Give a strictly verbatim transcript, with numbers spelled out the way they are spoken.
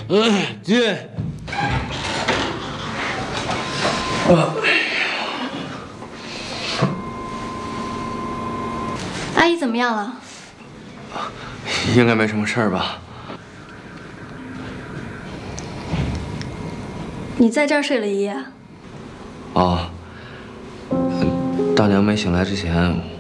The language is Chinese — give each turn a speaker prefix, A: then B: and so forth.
A: 嗯，进。啊。
B: 阿姨怎么样了？
A: 应该没什么事儿吧？
B: 你在这儿睡了一夜？
A: 哦。大娘没醒来之前，